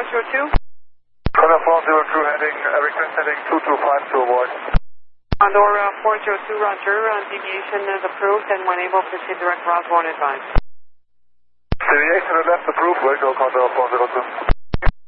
402. Condor 402 heading, request heading 225 to avoid. Condor 402, roger. Deviation is approved and when able, proceed direct Roswell and advise. Deviation to the left approved, Waco Condor 402.